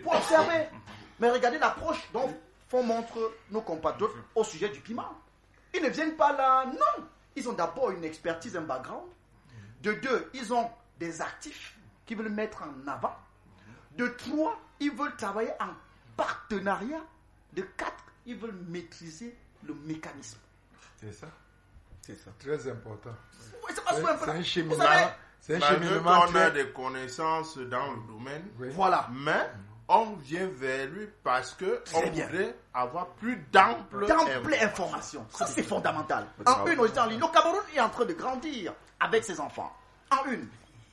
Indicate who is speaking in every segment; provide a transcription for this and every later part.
Speaker 1: pour observer. Mais regardez l'approche dont font montre nos compatriotes au sujet du piment. Ils ne viennent pas là, non. Ils ont d'abord une expertise, un background. De 2, ils ont des actifs qu'ils veulent mettre en avant. De 3, ils veulent travailler en partenariat. De 4, ils veulent maîtriser le mécanisme.
Speaker 2: C'est ça.
Speaker 3: C'est ça.
Speaker 2: Très important.
Speaker 1: Oui, c'est
Speaker 2: un cheminement. C'est un
Speaker 4: Malgré
Speaker 2: cheminement.
Speaker 4: qu'on a des connaissances dans le domaine,
Speaker 1: Voilà.
Speaker 4: mais on vient vers lui parce que on
Speaker 1: bien.
Speaker 4: voudrait avoir plus d'ample
Speaker 1: informations. Ça, c'est fondamental. En une, auditeur en ligne. Le Cameroun est en train de grandir avec ses enfants. En une.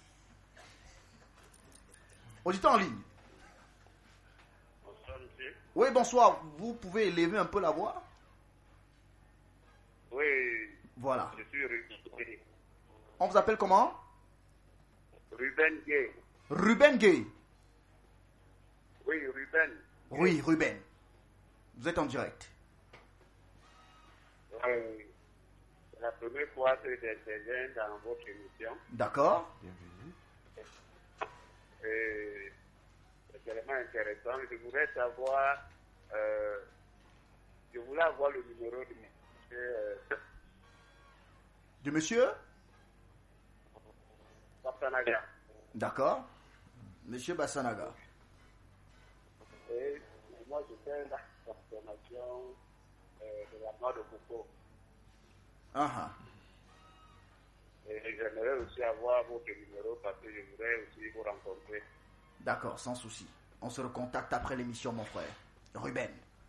Speaker 1: Auditeur en ligne.
Speaker 5: Bonsoir, monsieur.
Speaker 1: Oui, bonsoir. Vous pouvez élever un peu la voix?
Speaker 5: Oui,
Speaker 1: Voilà.
Speaker 5: je suis Ruben Gay.
Speaker 1: On vous appelle comment?
Speaker 5: Ruben Gay.
Speaker 1: Ruben Gay.
Speaker 5: Oui, Ruben.
Speaker 1: Oui, Ruben. Vous êtes en direct.
Speaker 5: Oui. C'est la première fois que j'interviens dans votre émission.
Speaker 1: D'accord.
Speaker 5: Et c'est tellement intéressant. Je voudrais savoir, je voulais avoir le numéro
Speaker 1: De monsieur?
Speaker 5: Bassanaga.
Speaker 1: D'accord. Monsieur Bassanaga.
Speaker 5: Et moi, je fais la transformation de la noix de coco.
Speaker 1: Ah,
Speaker 5: Et j'aimerais aussi avoir votre numéro parce que je voudrais aussi vous rencontrer.
Speaker 1: d'accord, sans souci. On se recontacte après l'émission, mon frère. Ruben.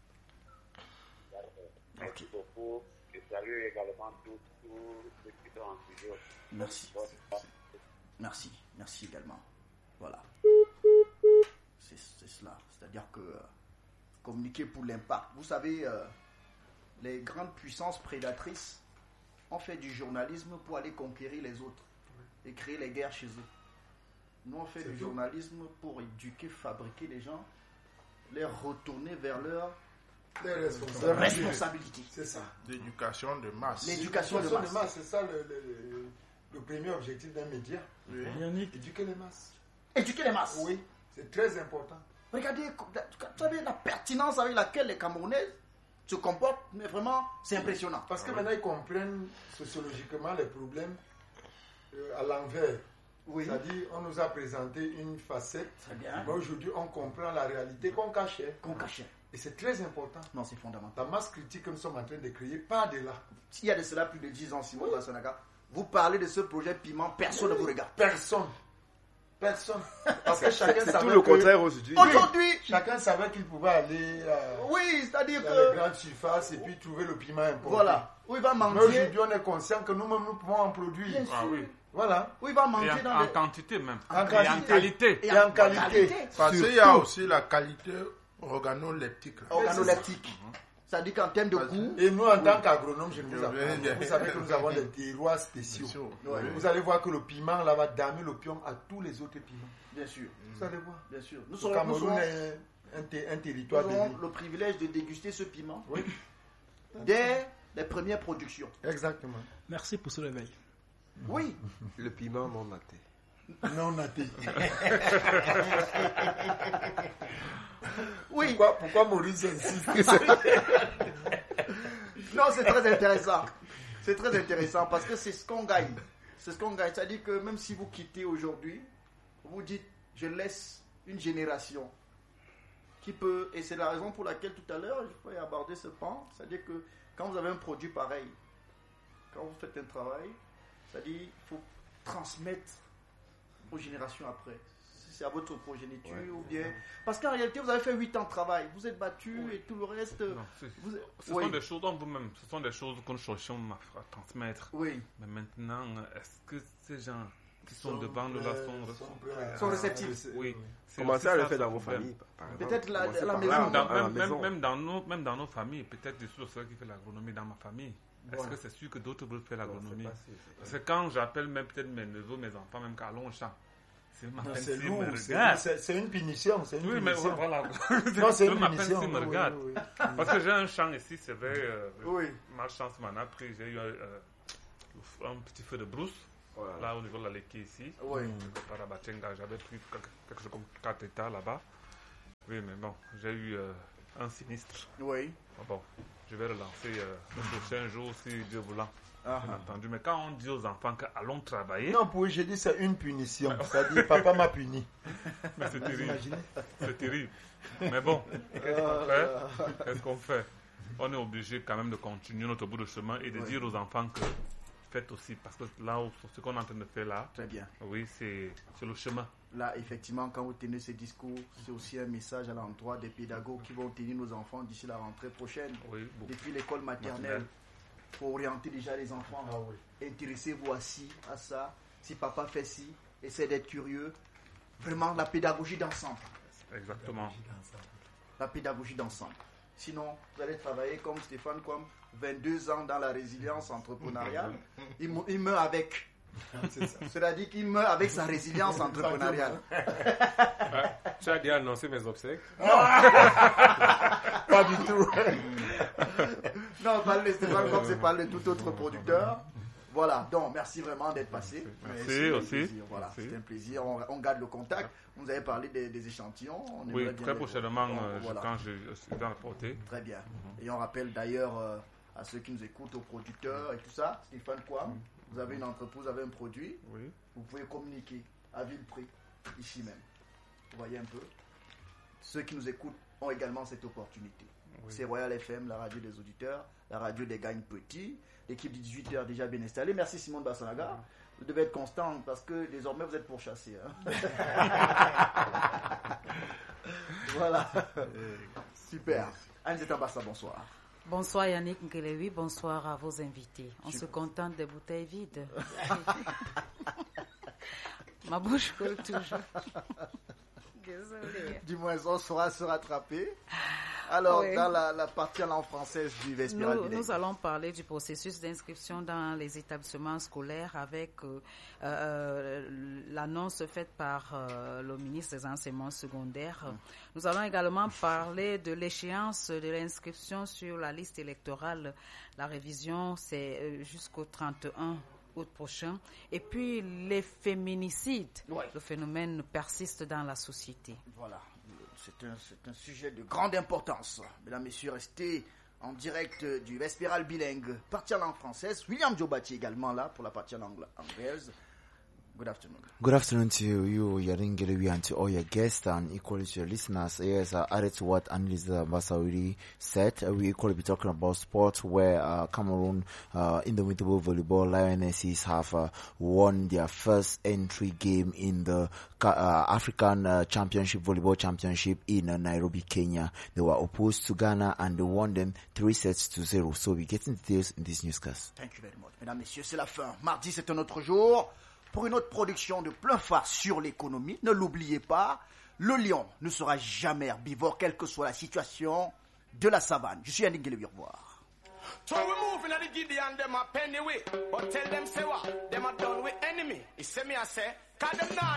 Speaker 5: Merci beaucoup. Je salue également tous ceux qui sont en studio.
Speaker 1: Merci. Merci également. Voilà. C'est cela. C'est-à-dire que communiquer pour l'impact. Vous savez, les grandes puissances prédatrices ont fait du journalisme pour aller conquérir les autres et créer les guerres chez eux. Nous, on fait du journalisme pour éduquer, fabriquer les gens, les retourner vers leur responsabilité.
Speaker 2: C'est ça.
Speaker 4: d'éducation de masse.
Speaker 1: L'éducation de masse.
Speaker 2: C'est ça le premier objectif d'un média.
Speaker 4: Oui.
Speaker 2: Éduquer les masses.
Speaker 1: Éduquer les masses.
Speaker 2: Oui, c'est très important.
Speaker 1: Regardez, vous savez la pertinence avec laquelle les Camerounais se comportent, mais vraiment, c'est impressionnant.
Speaker 2: Parce que maintenant, ils comprennent sociologiquement les problèmes à l'envers.
Speaker 1: Oui.
Speaker 2: C'est-à-dire, on nous a présenté une facette.
Speaker 1: Très bien.
Speaker 2: Mais aujourd'hui, on comprend la réalité qu'on cachait.
Speaker 1: Qu'on cachait.
Speaker 2: Et c'est très important.
Speaker 1: Non, c'est fondamental.
Speaker 2: La masse critique que nous sommes en train de créer part de là.
Speaker 1: S'il y a de cela plus de 10 ans, Simon Bassanaga, vous parlez de ce projet piment, personne ne vous regarde.
Speaker 2: Personne. Parce que chacun
Speaker 3: C'est
Speaker 2: savait
Speaker 3: tout le
Speaker 2: que-
Speaker 3: contraire aujourd'hui.
Speaker 1: Aujourd'hui,
Speaker 2: Chacun savait qu'il pouvait aller
Speaker 1: oui, c'est-à-dire
Speaker 2: dans les
Speaker 1: que,
Speaker 2: grandes surfaces et puis trouver le piment importé.
Speaker 1: voilà, où il va
Speaker 2: Mais
Speaker 1: manger,
Speaker 2: aujourd'hui, on est conscient que nous-mêmes, nous pouvons en produire.
Speaker 1: bien sûr,
Speaker 6: Ah oui.
Speaker 2: Voilà.
Speaker 1: où il va
Speaker 6: Et
Speaker 1: manger dans
Speaker 6: en
Speaker 1: les...
Speaker 6: quantité même.
Speaker 2: En
Speaker 6: Et en qualité.
Speaker 1: Et
Speaker 2: Et en qualité.
Speaker 4: Parce qu'il y a aussi la qualité organoleptique. là.
Speaker 1: organoleptique. C'est-à-dire qu'en termes de goût,
Speaker 2: Et nous, en tant qu'agronomes, je ne vous apprends
Speaker 4: bien, bien.
Speaker 2: pas. Vous savez que nous avons des terroirs spéciaux.
Speaker 4: Spéciaux.
Speaker 1: Ouais.
Speaker 2: Vous allez voir que le piment, là, va damer l'opium à tous les autres piments.
Speaker 1: bien sûr,
Speaker 2: Vous allez voir.
Speaker 1: bien sûr. Nous
Speaker 2: Le
Speaker 1: serons,
Speaker 2: Cameroun est un territoire
Speaker 1: nous aurons
Speaker 2: béni.
Speaker 1: le privilège de déguster ce piment
Speaker 2: Oui,
Speaker 1: dès les premières productions.
Speaker 2: exactement.
Speaker 7: Merci pour ce réveil.
Speaker 1: Oui,
Speaker 3: Le piment non maté.
Speaker 2: Non naté.
Speaker 1: oui.
Speaker 2: Pourquoi Maurice insiste?
Speaker 1: Non, c'est très intéressant. C'est très intéressant parce que c'est ce qu'on gagne. C'est ce qu'on gagne. C'est-à-dire que même si vous quittez aujourd'hui, vous dites, je laisse une génération qui peut... Et c'est la raison pour laquelle tout à l'heure, je vais aborder ce pan. C'est-à-dire que quand vous avez un produit pareil, quand vous faites un travail, c'est-à-dire qu'il faut transmettre aux générations après. Si c'est à votre progéniture ou bien... Parce qu'en réalité, vous avez fait 8 ans de travail. Vous êtes battu et tout le reste...
Speaker 6: Non,
Speaker 1: vous-
Speaker 6: ce
Speaker 1: oui.
Speaker 6: sont des choses dont vous-même, ce sont des choses que nous cherchons à transmettre.
Speaker 1: Oui.
Speaker 6: Mais maintenant, est-ce que ces gens qui sont devant nous là
Speaker 1: Sont réceptifs.
Speaker 6: Oui. c'est
Speaker 3: Commencez
Speaker 6: aussi
Speaker 3: à le
Speaker 6: ça,
Speaker 3: faire dans
Speaker 6: le
Speaker 3: vos
Speaker 6: problème.
Speaker 3: familles, par exemple.
Speaker 1: Peut-être la
Speaker 3: Commencez par
Speaker 1: maison.
Speaker 3: là,
Speaker 6: Même dans,
Speaker 3: à la
Speaker 6: même,
Speaker 3: maison.
Speaker 6: même dans nos familles, peut-être je suis le seul qui fait l'agronomie dans ma famille. Est-ce que c'est sûr que d'autres veulent faire l'agronomie? Parce que quand j'appelle même peut-être mes neveux, mes enfants, même qu'à long champ, c'est ma peine
Speaker 2: C'est
Speaker 6: s'ils
Speaker 2: lourd,
Speaker 6: me regardent.
Speaker 2: c'est une punition. C'est une
Speaker 6: Oui, mais
Speaker 2: punition.
Speaker 6: voilà.
Speaker 2: Non, c'est une
Speaker 6: ma peine
Speaker 2: punition.
Speaker 6: s'ils me
Speaker 2: Oui,
Speaker 6: regardent.
Speaker 2: oui, oui.
Speaker 6: Parce que j'ai un champ ici, c'est vrai.
Speaker 1: Oui.
Speaker 6: Malchance m'en a pris. J'ai eu un petit feu de brousse.
Speaker 3: Voilà.
Speaker 6: Là, au niveau de la Leki ici.
Speaker 1: Oui.
Speaker 6: Par Abatenga, j'avais pris quelque chose comme 4 hectares là-bas. Oui, mais bon, j'ai eu un sinistre.
Speaker 1: Oui.
Speaker 6: Bon, je vais relancer le prochain jour si Dieu voulant.
Speaker 1: Ah.
Speaker 6: Bien entendu. Mais quand on dit aux enfants que allons travailler,
Speaker 2: Non, pour j'ai dit c'est une punition. C'est-à-dire, papa m'a puni.
Speaker 6: mais c'est
Speaker 2: Vous
Speaker 6: terrible.
Speaker 2: imaginez?
Speaker 6: C'est terrible. Mais bon, qu'est-ce qu'on fait? On est obligé quand même de continuer notre bout de chemin et de dire aux enfants que faites aussi. Parce que là, ce qu'on est en train de faire là,
Speaker 1: Très bien.
Speaker 6: oui, c'est le chemin.
Speaker 1: Là, effectivement, quand vous tenez ces discours, c'est aussi un message à l'endroit des pédagogues qui vont tenir nos enfants d'ici la rentrée prochaine.
Speaker 6: Oui, beaucoup.
Speaker 1: Depuis l'école maternelle, pour orienter déjà les enfants.
Speaker 2: Ah oui.
Speaker 1: Intéressez-vous à ça. Si papa fait ci, essayez d'être curieux. Vraiment, la pédagogie d'ensemble.
Speaker 6: Exactement.
Speaker 1: La pédagogie d'ensemble. Sinon, vous allez travailler comme Stéphane, comme 22 ans dans la résilience entrepreneuriale. Il meurt avec.
Speaker 2: C'est ça.
Speaker 1: C'est-à-dire qu'il meurt avec sa résilience entrepreneuriale.
Speaker 3: Tu as déjà annoncé mes obsèques?
Speaker 2: Pas du tout.
Speaker 1: Non, parle de Stéphane comme c'est parle de tout autre producteur. Voilà, donc merci vraiment d'être passé.
Speaker 6: Merci
Speaker 1: C'était un
Speaker 6: aussi.
Speaker 1: plaisir. Voilà,
Speaker 6: Merci.
Speaker 1: c'était un plaisir. On garde le contact. Vous avez parlé des échantillons. On
Speaker 6: Oui,
Speaker 1: aimerait bien
Speaker 6: très
Speaker 1: les-
Speaker 6: prochainement,
Speaker 1: Voilà.
Speaker 6: quand je suis dans la portée.
Speaker 1: Très bien. Et on rappelle d'ailleurs à ceux qui nous écoutent, aux producteurs et tout ça, Stéphane Kwam, vous avez une entreprise, vous avez un produit,
Speaker 6: Oui.
Speaker 1: vous pouvez communiquer à vil prix, ici même. Vous voyez un peu. Ceux qui nous écoutent ont également cette opportunité. C'est Royal FM, la radio des auditeurs, la radio des gagnes petits, l'équipe du 18h déjà bien installée. Merci Simon de Bassanaga. Vous devez être constant parce que désormais vous êtes pourchassé. Hein. Voilà. Super. Anne Tabassa, bonsoir.
Speaker 7: Bonsoir Yannick Ngelewi, bonsoir à vos invités. On se contente des bouteilles vides. Ma bouche coule toujours. Désolée.
Speaker 1: Du moins, on saura se rattraper. Alors,
Speaker 7: Oui.
Speaker 1: dans la partie en langue française du Vespiral Bilingue.
Speaker 7: Nous allons parler du processus d'inscription dans les établissements scolaires avec l'annonce faite par le ministre des Enseignements secondaires. Nous allons également parler de l'échéance de l'inscription sur la liste électorale. La révision, c'est jusqu'au 31 août prochain. Et puis, les féminicides.
Speaker 1: Ouais.
Speaker 7: Le phénomène persiste dans la société.
Speaker 1: Voilà, c'est un sujet de grande importance. Mesdames, Messieurs, restez en direct du Vespiral Bilingue, partie en langue française. William Diobati également là pour la partie en langue anglaise. Good afternoon.
Speaker 8: Good afternoon to you, Yarin Gelewi, and to all your guests and equally to your listeners. Yes, added to what Annalisa Basawiri said, we equally be talking about sport where Cameroon Indomitable Volleyball Lionesses have won their first entry game in the African Championship Volleyball Championship in Nairobi, Kenya. They were opposed to Ghana and they won them 3-0. So we get into details in this newscast.
Speaker 1: Thank you very much. Mesdames, Messieurs, c'est la fin. Mardi, c'est un autre jour pour une autre production de plein phare sur l'économie. Ne l'oubliez pas, le lion ne sera jamais herbivore, quelle que soit la situation de la savane. Je suis Yannick Gelewi, au revoir.
Speaker 9: So we moving at the Gideon, them a penny way. But tell them say what? Them a done with enemy. He say me I say, cause them not